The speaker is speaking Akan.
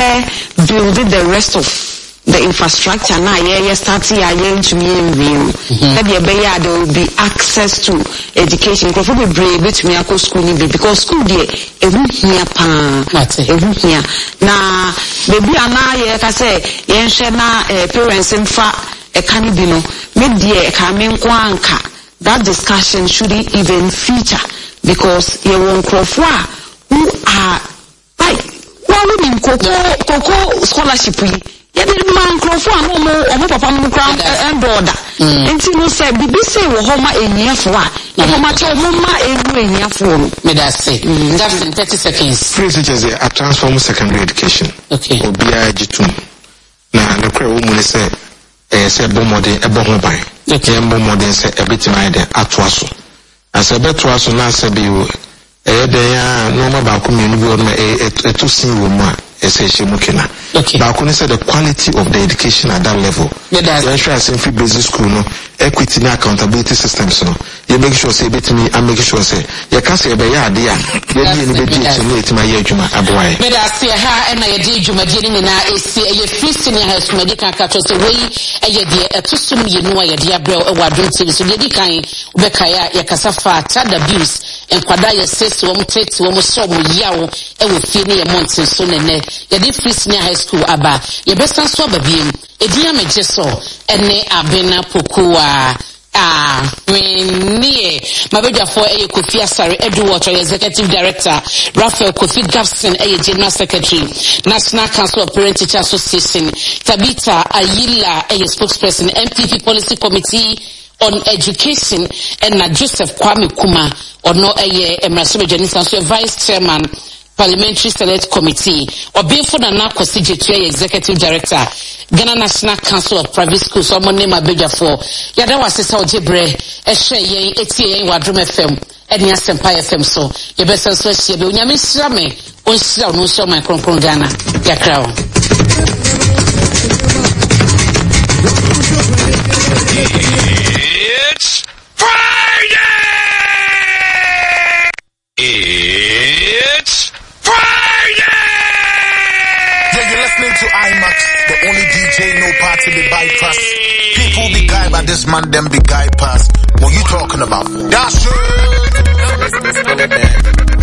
building the rest of the infrastructure now starting to me in real there will be access to education because we brave it me go school because school there here na baby ana ka say yenhwe na parents mfa e kan bi no me there ka me nko anka that discussion shouldn't even feature because you won't who are like one in cocoa scholarship man crofo omo papa no crown and border enti no say bibi say wo homa eniafo a homa che wo ma enu eniafo me da say just in 30 seconds please just a transform secondary education okay obia jitum na the cry wo mu say say bomode e bo ho ban okay bomode say e betima ide atoaso asa betoaso na say bi den ya no ma ba ko menu bi no eto sin wo mu a essentially mukina. Okay. But I say the quality of the education at that level. The entrance in free basic school, no equity and accountability systems, no. You make sure say bit me, I make sure say you can't say be idea. You need to be to my year juma aboy. Me da say ha e na ye di juma di ni na e see ye free senior house medical catch say we e ye de etusum ye no ye de abrel e wadon tv so ye di kan be kaya ye kasa fa child abuse enkwada ye sesi wo mtete wo so mo yawo e wo fie ne ye monten so ne ye di free senior high school aba ye be san so babiem edi amegye so ene abena pokuwa when Mabega for a Kofi Asare Edward, Executive Director, Raphael Kofi Gabson, a General Secretary, National Council of Parent Teacher Association, Tabitha Ayila, a spokesperson, MPP Policy Committee on Education, and Joseph Kwame Kuma, or no a Emrasime Janisa, Vice Chairman, Parliamentary Select Committee, or being for the NACO Executive Director, Ghana National Council of Private Schools, or my name Abega for. Yada was a Saudibre, a share ye, ATA, Wadrum FM, and yes, Empire FM. So, your best associate, Yamis Rame, on Sal, no so my Cronkron Ghana, ya crown. It's Friday! It's Friday! Yeah, you're listening to IMAX, the only DJ no party be bypass. People be guy, but this man them be guy pass. What you talking about? That's it.